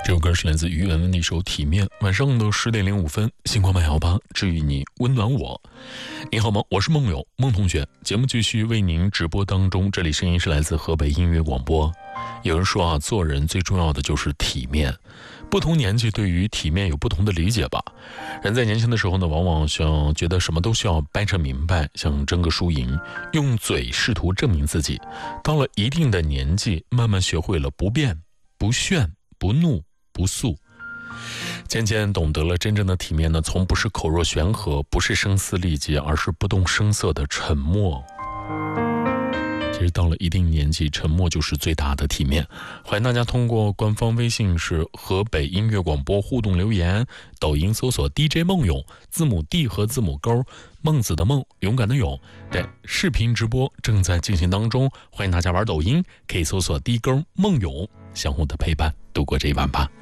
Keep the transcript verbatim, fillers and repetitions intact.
这首歌是来自于文文的一首《体面》。晚上的十点零五分，星光慢摇吧，治愈你，温暖我。你好吗？我是梦友，孟同学。节目继续为您直播当中，这里声音是来自河北音乐广播。有人说啊，做人最重要的就是体面。不同年纪对于体面有不同的理解吧。人在年轻的时候呢，往往想觉得什么都需要掰扯明白，想争个输赢，用嘴试图证明自己。到了一定的年纪，慢慢学会了不变、不炫、不怒、不诉，渐渐懂得了真正的体面呢，从不是口若悬河，不是声嘶力竭，而是不动声色的沉默。其实到了一定年纪，沉默就是最大的体面。欢迎大家通过官方微信是河北音乐广播互动留言，抖音搜索 D J 梦勇，字母 D 和字母勾，孟子的孟，勇敢的勇。对，视频直播正在进行当中，欢迎大家玩抖音，可以搜索 D 勾梦勇，相互的陪伴度过这一晚吧。